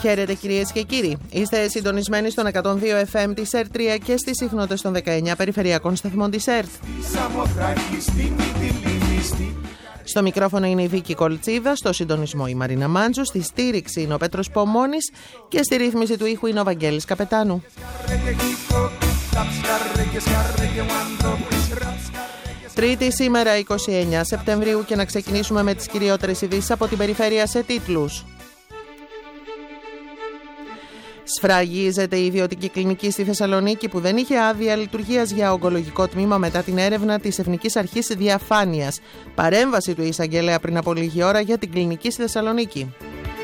Χαίρετε κυρίες και κύριοι. Είστε συντονισμένοι στον 102 FM της ΕΡΤ3 και στις συχνότητες των 19 περιφερειακών σταθμών της ΕΡΤ. Στο μικρόφωνο είναι η Βίκη Κολτσίδα, στο συντονισμό η Μαρίνα Μάντζου, στη στήριξη είναι ο Πέτρος Πομώνης και στη ρύθμιση του ήχου είναι ο Βαγγέλης Καπετάνου. Τρίτη σήμερα 29 Σεπτεμβρίου και να ξεκινήσουμε με τις κυριότερες ειδήσεις από την περιφέρεια σε τίτλους. Σφραγίζεται η ιδιωτική κλινική στη Θεσσαλονίκη που δεν είχε άδεια λειτουργίας για ογκολογικό τμήμα μετά την έρευνα της Εθνικής Αρχής Διαφάνειας. Παρέμβαση του εισαγγελέα πριν από λίγη ώρα για την κλινική στη Θεσσαλονίκη.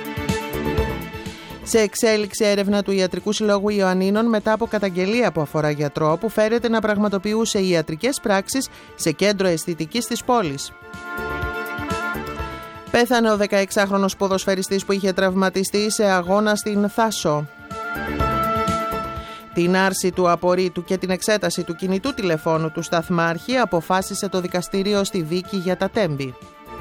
Σε εξέλιξη έρευνα του Ιατρικού Συλλόγου Ιωαννίνων μετά από καταγγελία που αφορά γιατρό που φέρεται να πραγματοποιούσε ιατρικές πράξεις σε κέντρο αισθητικής της πόλης. Πέθανε ο 16χρονος ποδοσφαιριστής που είχε τραυματιστεί σε αγώνα στην Θάσο. Την άρση του απορρίτου και την εξέταση του κινητού τηλεφώνου του σταθμάρχη αποφάσισε το δικαστήριο στη δίκη για τα Τέμπη.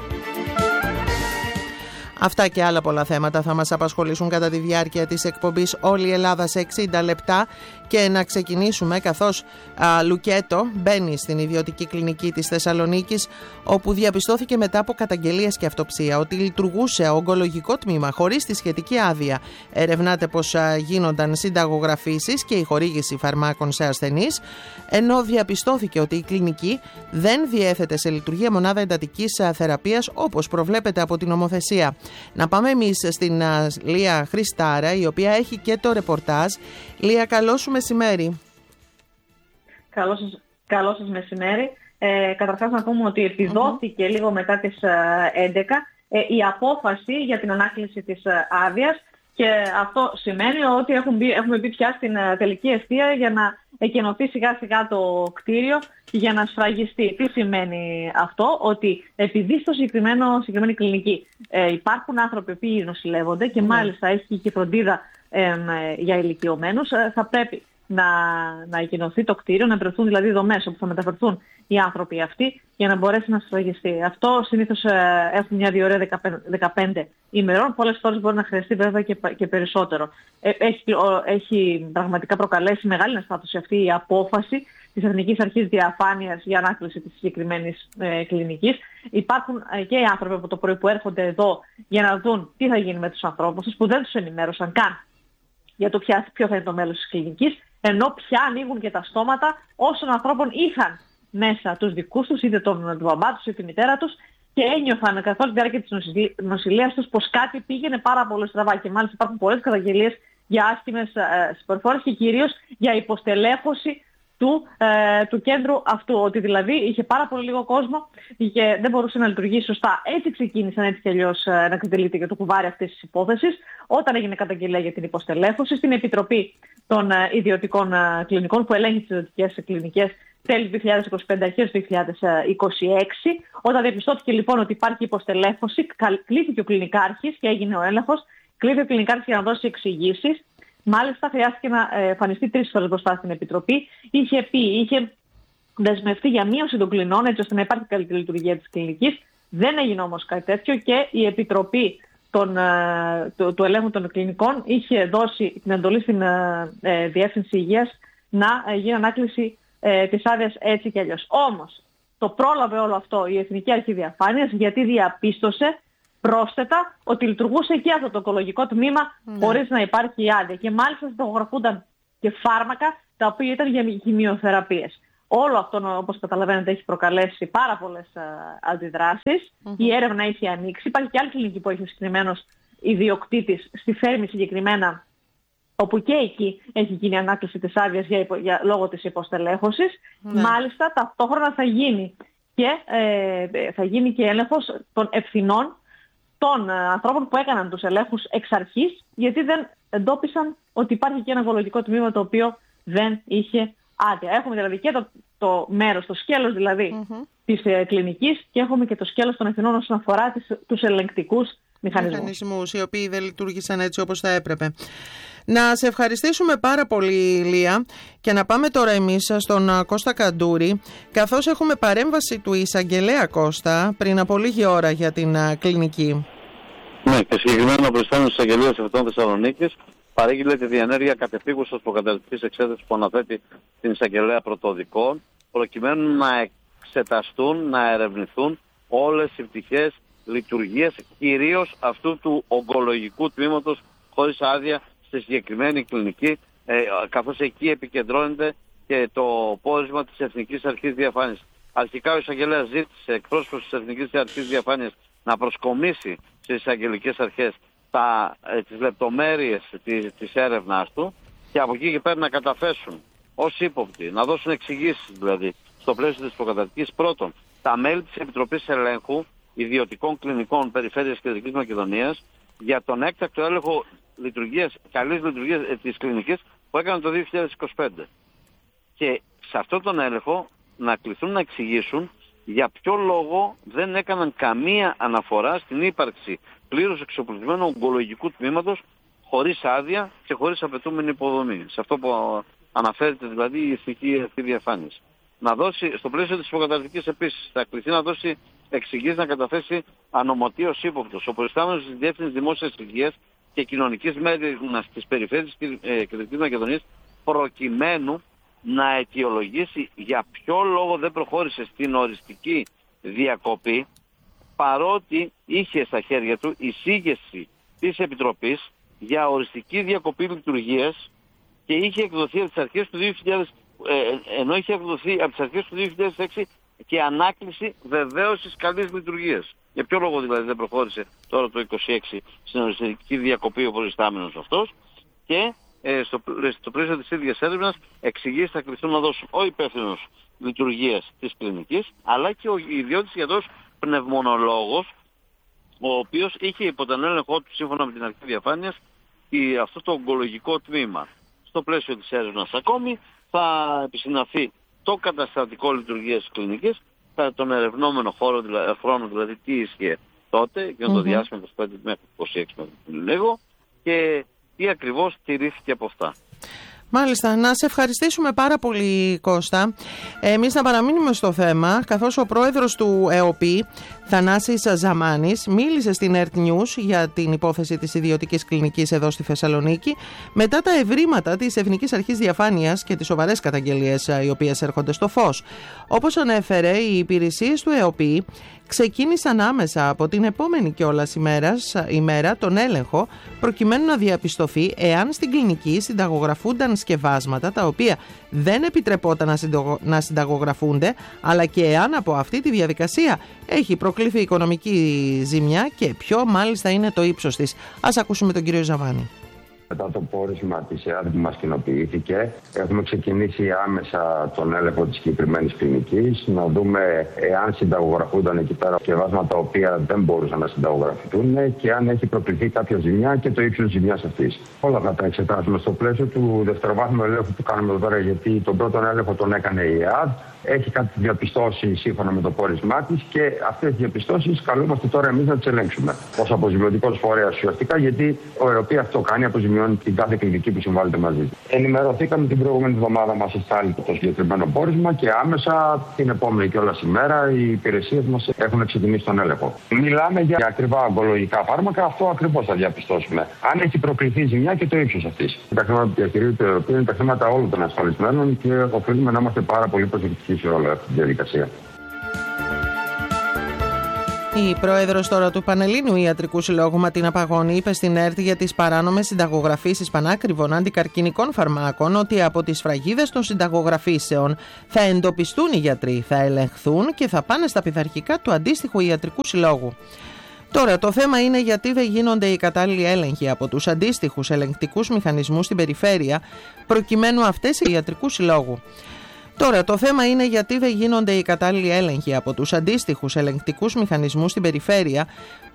Αυτά και άλλα πολλά θέματα θα μας απασχολήσουν κατά τη διάρκεια της εκπομπής Όλη η Ελλάδα σε 60 λεπτά και να ξεκινήσουμε καθώς Λουκέτο μπαίνει στην ιδιωτική κλινική της Θεσσαλονίκης όπου διαπιστώθηκε μετά από καταγγελίες και αυτοψία ότι λειτουργούσε ογκολογικό τμήμα χωρίς τη σχετική άδεια. Ερευνάται πως γίνονταν συνταγογραφήσεις και η χορήγηση φαρμάκων σε ασθενείς, ενώ διαπιστώθηκε ότι η κλινική δεν διέθετε σε λειτουργία μονάδα εντατικής θεραπείας όπως προβλέπεται από την νομοθεσία. Να πάμε εμείς στην Λία Χριστάρα, η οποία έχει και το ρεπορτάζ. Λία, καλό σου μεσημέρι. Καλό σας μεσημέρι. Καταρχάς να πούμε ότι επιδόθηκε λίγο μετά τις 11 η απόφαση για την ανάκληση της άδειας και αυτό σημαίνει ότι έχουμε μπει πια στην τελική ευθεία για να εκενωθεί σιγά σιγά το κτίριο για να σφραγιστεί. Τι σημαίνει αυτό? Ότι επειδή στο συγκεκριμένη κλινική υπάρχουν άνθρωποι που νοσηλεύονται και μάλιστα έχει και φροντίδα για ηλικιωμένους, θα πρέπει να εκενωθεί το κτίριο, να βρεθούν δηλαδή δομές όπου θα μεταφερθούν οι άνθρωποι αυτοί για να μπορέσει να σφραγιστεί. Αυτό συνήθως έχουν μια διορία 15 ημερών, πολλές φορές μπορεί να χρειαστεί βέβαια και περισσότερο. Έχει πραγματικά προκαλέσει μεγάλη ενστάτωση αυτή η απόφαση της Εθνικής Αρχής Διαφάνειας για ανάκληση της συγκεκριμένης κλινικής. Υπάρχουν και οι άνθρωποι από το πρωί που έρχονται εδώ για να δουν τι θα γίνει με τους ανθρώπους τους, που δεν τους ενημέρωσαν καν για το ποιο θα είναι το μέλος της κλινικής, ενώ πια ανοίγουν και τα στόματα όσων ανθρώπων είχαν μέσα τους δικούς τους, είτε τον μπαμπά τους είτε τη μητέρα τους, και ένιωθαν καθ' όλη τη διάρκεια της νοσηλείας τους πως κάτι πήγαινε πάρα πολύ στραβά. Και μάλιστα υπάρχουν πολλές καταγγελίες για άσχημες συμπεριφορές και κυρίως για υποστελέχωση του κέντρου αυτού. Ότι δηλαδή είχε πάρα πολύ λίγο κόσμο και δεν μπορούσε να λειτουργήσει σωστά. Έτσι ξεκίνησαν έτσι κι αλλιώς να εκτελείται για το κουβάρι αυτής της υπόθεσης. Όταν έγινε καταγγελία για την υποστελέχωση, στην Επιτροπή των Ιδιωτικών Κλινικών που ελέγχει τις ιδιωτικές κλινικές τέλη του 2025 αρχές του 2026, όταν διαπιστώθηκε λοιπόν ότι υπάρχει υποστελέχωση, κλήθηκε ο κλινικάρχης και έγινε ο έλεγχος, κλήθηκε ο κλινικάρχης για να δώσει εξηγήσεις. Μάλιστα χρειάστηκε να εμφανιστεί 3 φορές μπροστά στην Επιτροπή. Είχε δεσμευτεί για μείωση των κλινών έτσι ώστε να υπάρχει καλύτερη λειτουργία της κλινικής. Δεν έγινε όμως κάτι τέτοιο και η Επιτροπή του Ελέγχου των Κλινικών είχε δώσει την εντολή στην Διεύθυνση Υγείας να γίνει ανάκληση της άδειας έτσι κι αλλιώς. Όμως το πρόλαβε όλο αυτό η Εθνική Αρχή Διαφάνειας γιατί διαπίστωσε πρόσθετα ότι λειτουργούσε και αυτό το ογκολογικό τμήμα χωρίς να υπάρχει άδεια. Και μάλιστα συνταγογραφούνταν και φάρμακα τα οποία ήταν για χημειοθεραπείες. Όλο αυτό, όπως καταλαβαίνετε, έχει προκαλέσει πάρα πολλές αντιδράσεις. Η έρευνα έχει ανοίξει. Υπάρχει και άλλη κλινική που έχει ο συγκεκριμένος ιδιοκτήτης στη Φέρμη συγκεκριμένα, όπου και εκεί έχει γίνει ανάκληση της άδειας λόγω της υποστελέχωσης. Μάλιστα, ταυτόχρονα θα γίνει και έλεγχος των ευθυνών των ανθρώπων που έκαναν τους ελέγχους εξ αρχής, γιατί δεν εντόπισαν ότι υπάρχει και ένα ογκολογικό τμήμα το οποίο δεν είχε άδεια. Έχουμε δηλαδή και το μέρος, το σκέλος δηλαδή της κλινικής και έχουμε και το σκέλος των ευθυνών όσον αφορά τους ελεγκτικούς μηχανισμούς, οι οποίοι δεν λειτουργήσαν έτσι όπως θα έπρεπε. Να σε ευχαριστήσουμε πάρα πολύ, Λία, και να πάμε τώρα εμείς στον Κώστα Καντούρη, καθώς έχουμε παρέμβαση του εισαγγελέα Κώστα πριν από λίγη ώρα για την κλινική. Ναι, και συγκεκριμένα ο προϊστάμενος της Αγγελίας Ευθών Θεσσαλονίκης παρήγγειλε τη διενέργεια κατεπίγουσας προκαταρκτικής εξέτασης που αναθέτει την Εισαγγελέα Πρωτοδικών, προκειμένου να εξεταστούν, να ερευνηθούν όλες οι πτυχές λειτουργίας, κυρίως αυτού του ογκολογικού τμήματος χωρίς άδεια στη συγκεκριμένη κλινική, καθώς εκεί επικεντρώνεται και το πόρισμα της Εθνικής Αρχής Διαφάνειας. Αρχικά ο εισαγγελέας ζήτησε εκπρόσωπος της Εθνικής Αρχής Διαφάνειας να προσκομίσει στις εισαγγελικές αρχές τις λεπτομέρειες της έρευνάς του και από εκεί και πέρα να καταθέσουν ως ύποπτοι, να δώσουν εξηγήσεις δηλαδή στο πλαίσιο της προκαταρκτικής. Πρώτον, τα μέλη της Επιτροπής Ελέγχου Ιδιωτικών Κλινικών Περιφέρειας και Δυτικής Μακεδονίας για τον έκτακτο έλεγχο καλής λειτουργίας της κλινικής που έκανε το 2025. Και σε αυτόν τον έλεγχο να κληθούν να εξηγήσουν για ποιο λόγο δεν έκαναν καμία αναφορά στην ύπαρξη πλήρως εξοπλισμένου ογκολογικού τμήματος χωρίς άδεια και χωρίς απαιτούμενη υποδομή. Σε αυτό που αναφέρεται δηλαδή η Εθνική Αρχή Διαφάνειας. Να δώσει, στο πλαίσιο της προκαταρκτικής επίσης, θα κληθεί να δώσει εξηγήσεις, να καταθέσει ανομωτίως ύποπτος ο προϊστάμενος της Διεύθυνσης Δημόσιας Υγείας και Κοινωνικής Μέριμνας της Περιφέρειας και Δυτικής Μακεδονίας, προκειμένου να αιτιολογήσει για ποιο λόγο δεν προχώρησε στην οριστική διακοπή, παρότι είχε στα χέρια του εισήγηση της Επιτροπής για οριστική διακοπή λειτουργίας και είχε εκδοθεί από τις αρχές του 2000, ενώ είχε εκδοθεί από τις αρχές του 2006 και ανάκληση βεβαίωσης καλής λειτουργίας. Για ποιο λόγο δηλαδή δεν προχώρησε τώρα το 2026 στην οριστική διακοπή ο προϊστάμενος αυτός, και στο πλαίσιο της ίδιας έρευνας εξηγήσεις θα κληθούν να δώσουν ο υπεύθυνος λειτουργίας της κλινικής, αλλά και ο ιδιώτης γιατρός πνευμονολόγος, ο οποίος είχε υπό τον έλεγχό του σύμφωνα με την Αρχή Διαφάνειας αυτό το ογκολογικό τμήμα. Στο πλαίσιο της έρευνας ακόμη θα επισυναθεί το καταστατικό λειτουργίας της κλινικής, τον ερευνόμενο χρόνο δηλαδή τι ίσχυε τότε, για το διάστημα 25 μέχρι 26 λίγο, και τι ακριβώς τηρήθηκε από αυτά. Μάλιστα, να σε ευχαριστήσουμε πάρα πολύ, Κώστα. Εμείς θα παραμείνουμε στο θέμα, καθώς ο πρόεδρος του ΕΟΠΗ, Θανάσης Ζαμάνης, μίλησε στην ERT News για την υπόθεση της ιδιωτικής κλινικής εδώ στη Θεσσαλονίκη, μετά τα ευρήματα της Εθνικής Αρχής Διαφάνειας και τις σοβαρές καταγγελίες οι οποίες έρχονται στο φως. Όπως ανέφερε, οι υπηρεσίες του ΕΟΠΗ ξεκίνησαν άμεσα από την επόμενη κιόλας ημέρα τον έλεγχο, προκειμένου να διαπιστωθεί εάν στην κλινική συνταγογραφούνταν σκευάσματα τα οποία δεν επιτρεπόταν να συνταγογραφούνται, αλλά και εάν από αυτή τη διαδικασία έχει προκληθεί οικονομική ζημιά και ποιο μάλιστα είναι το ύψος της. Ας ακούσουμε τον κύριο Ζαμάνη. Μετά το πόρισμα της ΕΑΔ που μας κοινοποιήθηκε, έχουμε ξεκινήσει άμεσα τον έλεγχο της συγκεκριμένης κλινικής, να δούμε εάν συνταγογραφούνταν εκεί πέρα σκευάσματα τα οποία δεν μπορούσαν να συνταγογραφηθούν και αν έχει προκληθεί κάποια ζημιά και το ύψος της ζημιάς αυτής. Όλα αυτά τα εξετάσουμε στο πλαίσιο του δευτεροβάθμιου ελέγχου που κάνουμε εδώ πέρα, γιατί τον πρώτον έλεγχο τον έκανε η ΕΑΔ. Έχει κάτι διαπιστώσεις σύμφωνα με το πόρισμά της και αυτές τις διαπιστώσεις καλούμαστε τώρα εμείς να τις ελέγξουμε ως αποζημιωτικός φορέας ουσιαστικά, γιατί ο ΕΟΠΗ αυτό κάνει, αποζημιώνει την κάθε κλινική που συμβάλλεται μαζί. Ενημερωθήκαμε την προηγούμενη εβδομάδα, μας εστάλει το συγκεκριμένο πόρισμα και άμεσα την επόμενη κιόλας ημέρα οι υπηρεσίες μας έχουν ξεκινήσει τον έλεγχο. Μιλάμε για ακριβά ογκολογικά φάρμακα, αυτό ακριβώς θα διαπιστώσουμε. Αν έχει προκληθεί ζημιά και το ύψος αυτής. Τα χρήματα που διαχειρίζεται το ΕΟΠΗ είναι τα χρήματα όλων των ασφαλισμένων και οφείλουμε να είμαστε πάρα πολύ προσεκτικοί σε όλη αυτή τη διαδικασία. Η πρόεδρος τώρα του Πανελλήνιου Ιατρικού Συλλόγου Ματίνα Παγώνη είπε στην ERT για τις παράνομες συνταγογραφήσεις πανάκριβων αντικαρκινικών φαρμάκων ότι από τις σφραγίδες των συνταγογραφήσεων θα εντοπιστούν οι γιατροί, θα ελεγχθούν και θα πάνε στα πειθαρχικά του αντίστοιχου Ιατρικού Συλλόγου. Τώρα, το θέμα είναι γιατί δεν γίνονται οι κατάλληλοι έλεγχοι από τους αντίστοιχους ελεγκτικούς μηχανισμούς στην περιφέρεια, προκειμένου αυτές οι Ιατρικού Συλλόγου. Τώρα, το θέμα είναι γιατί δεν γίνονται οι κατάλληλοι έλεγχοι από τους αντίστοιχους ελεγκτικούς μηχανισμούς στην περιφέρεια,